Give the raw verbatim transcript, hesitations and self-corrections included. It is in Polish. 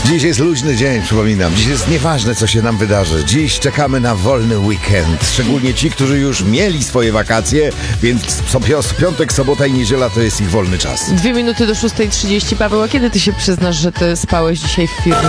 Dziś jest luźny dzień, przypominam. Dziś jest nieważne, co się nam wydarzy. Dziś czekamy na wolny weekend. Szczególnie ci, którzy już mieli swoje wakacje, więc piątek, sobota i niedziela to jest ich wolny czas. Dwie minuty do szóstej trzydzieści. Paweł, a kiedy ty się przyznasz, że ty spałeś dzisiaj w firmie?